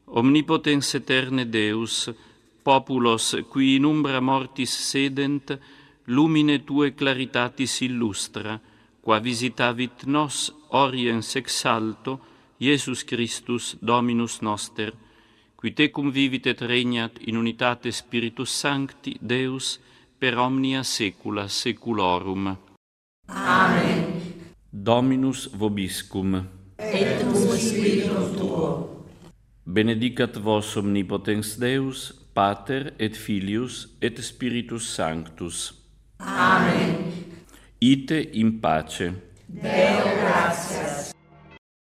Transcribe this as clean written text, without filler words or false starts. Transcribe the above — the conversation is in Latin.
Omnipotens eterne Deus, populos qui in umbra mortis sedent, lumine Tue claritatis illustra, qua visitavit nos oriens ex alto, Iesus Christus Dominus noster, qui tecum vivit et regnat in unitate Spiritus Sancti, Deus, per omnia saecula saeculorum. Amen. Dominus vobiscum. Et cum spiritu tuo. Benedicat vos omnipotens Deus, Pater et Filius et Spiritus Sanctus. Amen. Ite in pace. Deo gratias.